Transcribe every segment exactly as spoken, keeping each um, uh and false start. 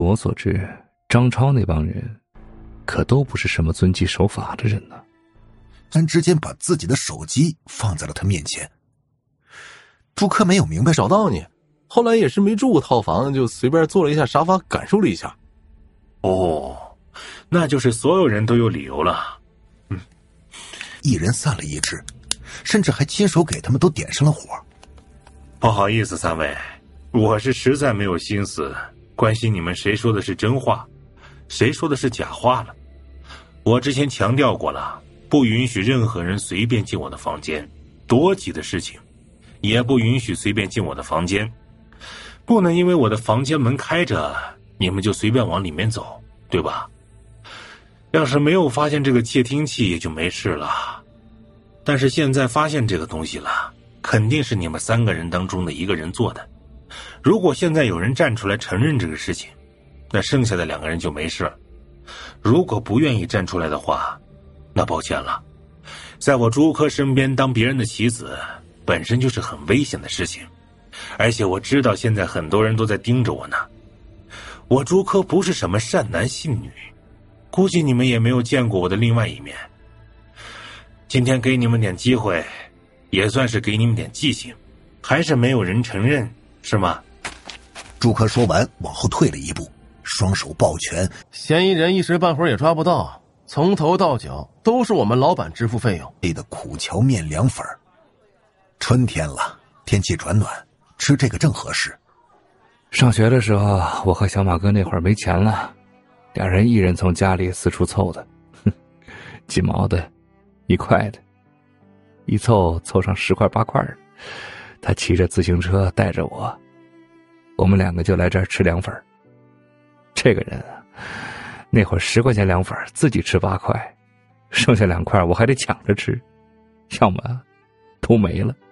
我所知，张超那帮人可都不是什么遵纪守法的人呢。 突然之间把自己的手机放在了他面前。朱科没有明白， 找到你，后来也是没住过套房，就随便坐了一下沙发，感受了一下。 哦，那就是所有人都有理由了。嗯， 一人散了一支，甚至还亲手给他们都点上了火。 不好意思，三位，我是实在没有心思关心你们谁说的是真话，谁说的是假话了。我之前强调过了，不允许任何人随便进我的房间，多急的事情也不允许随便进我的房间，不能因为我的房间门开着，你们就随便往里面走，对吧？要是没有发现这个窃听器也就没事了，但是现在发现这个东西了，肯定是你们三个人当中的一个人做的。如果现在有人站出来承认这个事情，那剩下的两个人就没事了。如果不愿意站出来的话，那抱歉了，在我朱科身边当别人的棋子本身就是很危险的事情，而且我知道现在很多人都在盯着我呢。我朱科不是什么善男信女，估计你们也没有见过我的另外一面。今天给你们点机会，也算是给你们点记性，还是没有人承认，是吗？ 朱科说完往后退了一步，双手抱拳， 嫌疑人一时半会儿也抓不到，从头到脚都是我们老板支付费用。 配的苦荞面凉粉，春天了，天气转暖，吃这个正合适。 上学的时候，我和小马哥那会儿没钱了，两人一人从家里四处凑的，哼，几毛的，一块的，一凑凑上十块八块的。他骑着自行车带着我，我们两个就来这儿吃凉粉。这个人啊，那会儿十块钱凉粉自己吃八块，剩下两块我还得抢着吃，要么都没了。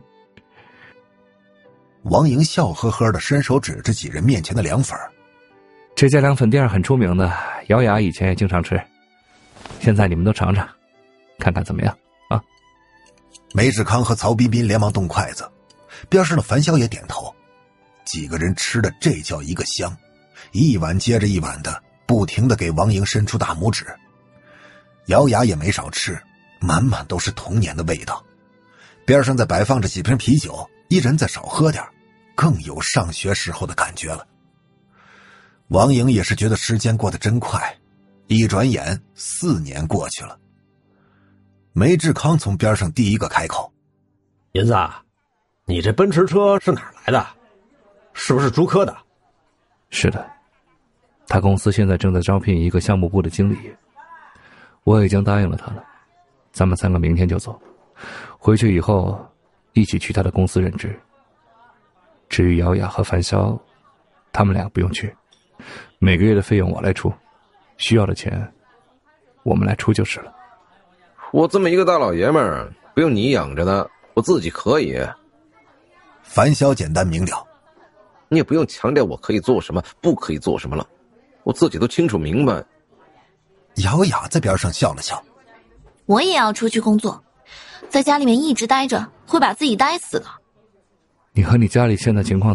王莹笑呵呵地伸手指着几人面前的凉粉。 这家凉粉店很出名的，姚雅以前也经常吃，现在你们都尝尝，看看怎么样啊？ 梅志康和曹彬彬连忙动筷子，边上的樊潇也点头。几个人吃的这叫一个香，一碗接着一碗的，不停地给王莹伸出大拇指。姚雅也没少吃，满满都是童年的味道。边上再摆放着几瓶啤酒，一人再少喝点，更有上学时候的感觉了。王莹也是觉得时间过得真快，一转眼四年过去了。梅志康从边上第一个开口： 银子，你这奔驰车是哪儿来的？是不是朱科的？ 是的，他公司现在正在招聘一个项目部的经理，我已经答应了他了，咱们三个明天就走，回去以后一起去他的公司任职。至于姚雅和樊潇，他们俩不用去，每个月的费用我来出，需要的钱我们来出就是了。 我这么一个大老爷们儿，不用你养着呢，我自己可以。 樊潇简单明了， 你也不用强调我可以做什么不可以做什么了，我自己都清楚明白。 姚雅在边上笑了笑， 我也要出去工作，在家里面一直待着会把自己待死的。 你和你家里现在情况